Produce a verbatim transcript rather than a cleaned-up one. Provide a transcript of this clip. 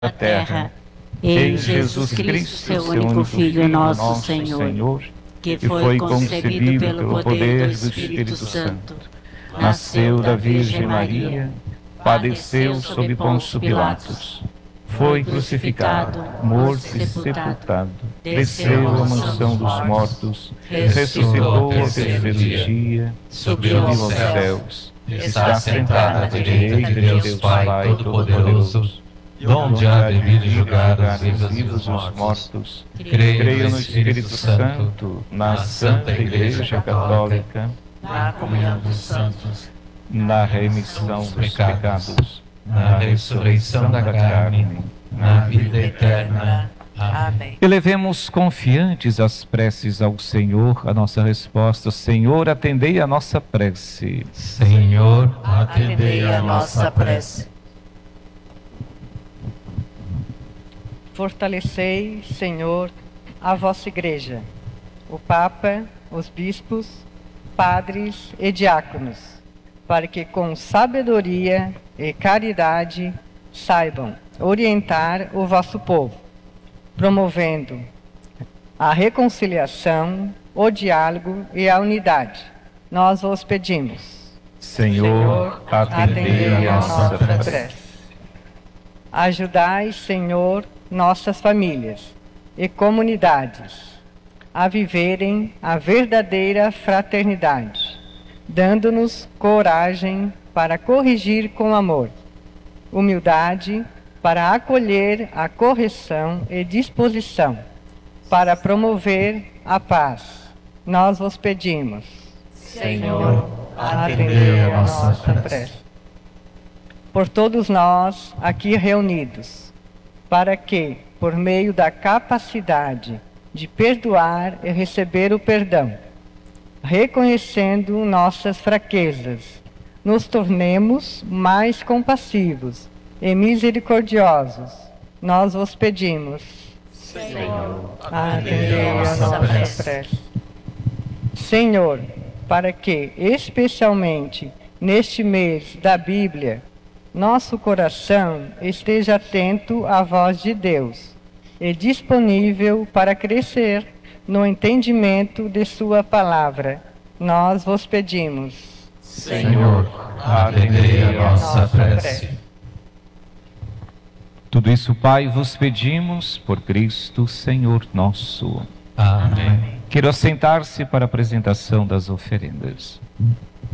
da terra. Em Jesus Cristo, seu único Filho, nosso Senhor, que foi concebido pelo poder do Espírito Santo, nasceu da Virgem Maria, padeceu sob Pôncio Pilatos, foi crucificado, morto e sepultado, desceu à mansão dos mortos, ressuscitou ao terceiro dia, subiu aos céus, está sentado à direita de Deus Pai Todo-Poderoso, donde há de vir julgar os vivos e os mortos. Creio no Espírito Santo, na Santa Igreja Católica, na comunhão dos santos, na remissão dos pecados, na ressurreição da carne, na vida eterna. Amém. Elevemos confiantes as preces ao Senhor, a nossa resposta: Senhor, atendei a nossa prece. Senhor, atendei a nossa prece. Fortalecei, Senhor, a vossa Igreja, o Papa, os bispos, padres e diáconos, para que com sabedoria e caridade saibam orientar o vosso povo, promovendo a reconciliação, o diálogo e a unidade. Nós vos pedimos. Senhor, atendei a nossa prece. Ajudai, Senhor, nossas famílias e comunidades a viverem a verdadeira fraternidade, dando-nos coragem para corrigir com amor, humildade para acolher a correção e disposição para promover a paz. Nós vos pedimos. Senhor, atendei a nossa prece. Por todos nós aqui reunidos, para que, por meio da capacidade de perdoar e receber o perdão, reconhecendo nossas fraquezas, nos tornemos mais compassivos e misericordiosos. Nós vos pedimos. Senhor, atendei a nossa prece. Senhor, para que, especialmente neste mês da Bíblia, nosso coração esteja atento à voz de Deus e disponível para crescer no entendimento de sua palavra, nós vos pedimos. Senhor, atendei a nossa prece. Tudo isso, Pai, vos pedimos por Cristo, Senhor nosso. Amém. Quero assentar-se para a apresentação das oferendas.